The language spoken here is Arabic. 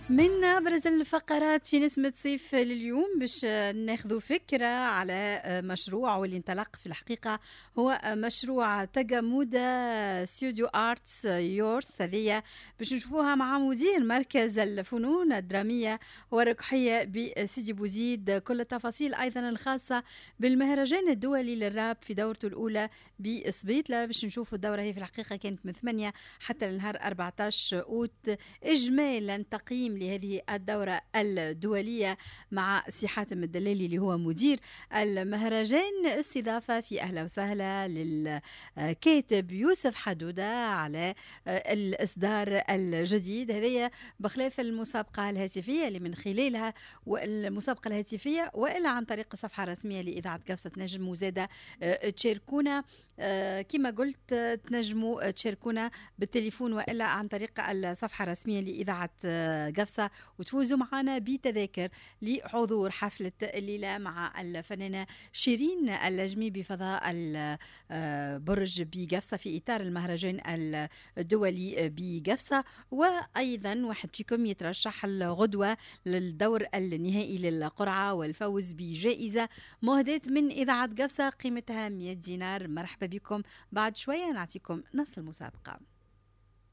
من أبرز الفقرات في نسمة صيف لليوم باش ناخذ فكرة على مشروع واللي انطلق في الحقيقة هو مشروع تجمودا ستوديو آرتس يورث. هذه باش نشوفوها مع مدير مركز الفنون الدرامية والرقحية بسيدي بوزيد. كل التفاصيل أيضا الخاصة بالمهرجان الدولي للراب في دورته الأولى بسبيطلة. باش نشوفوا الدورة هي في الحقيقة كانت من 8 حتى لنهار 14 أوت. إجمالا تقييم لهذه الدورة الدولية مع سي حاتم الدلالي اللي هو مدير المهرجان. استضافة في أهلا وسهلا للكاتب يوسف حدودة على الإصدار الجديد هذه بخلاف المسابقة الهاتفية اللي من خلالها والمسابقة الهاتفية وإلا عن طريق الصفحة الرسمية لإذاعة قفصة نجم وزادة تشاركونا كما قلت تنجموا تشاركونا بالتليفون وإلا عن طريق الصفحة الرسمية لإذاعة قفصة وتفوزوا معنا بتذاكر لحضور حفلة الليلة مع الفنانة شيرين اللجمي بفضاء البرج بقفصة في إطار المهرجان الدولي بقفصة. وأيضا واحد فيكم يترشح الغدوة للدور النهائي للقرعة والفوز بجائزة مهداة من إذاعة قفصة قيمتها 100 دينار. مرحبا بكم. بعد شوية نعطيكم نص المسابقة.